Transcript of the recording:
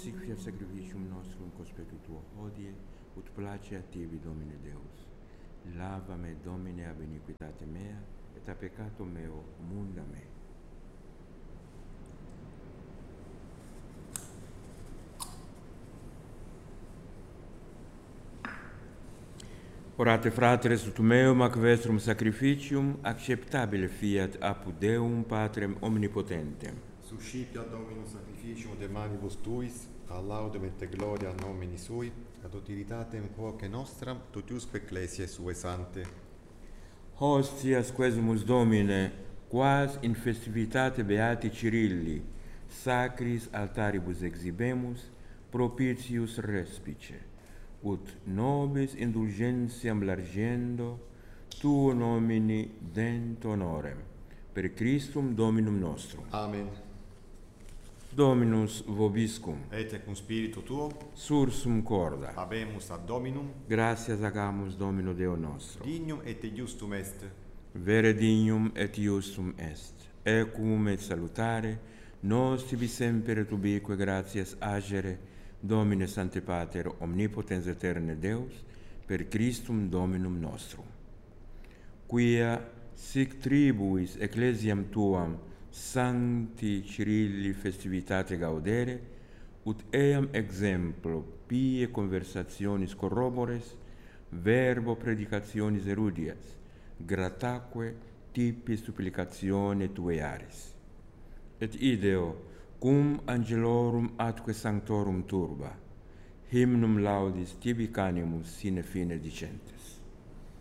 sic fiat sacrificium nostrum conspectu tuo hodie, ut place a tibi, Domine Deus. Lava me, Domine, ab iniquitate mea, et a peccato meo munda me. Orate fratres ut meum ac vestrum sacrificium acceptabile fiat apud Deum Patrem omnipotentem. Suscipiat Dominus sacrificium de manibus tuis, a laudem et gloria nomini sui, ad utilitatem quoque nostram, totiusque ecclesiae sue sante. Hostias quesumus Domine, quas in festivitate Beati Cirilli, sacris altaribus exhibemus, propitius respice, ut nobis indulgentiam largendo, tuo nomini dent honorem, per Christum Dominum nostrum. Amen. Dominus vobiscum, Et cum spiritu tuo, sursum corda. habemus ad Dominum, Gratias agamus Domino Deo nostro. dignum et justum est, Vere dignum et iustum est. Equum et salutare, nos tibi semper et ubique gratias agere, Domine Sancte Pater, omnipotens eterne Deus, per Christum Dominum nostrum. Quia sic tribuis ecclesiam tuam Sancti Cirilli festivitate gaudere, ut eam exemplo pie conversationis corrobores, verbo predicationis erudias, grataque tipi supplicatione tue aris. Et ideo, cum angelorum atque sanctorum turba, hymnum laudis tibi canimus sine fine dicentes.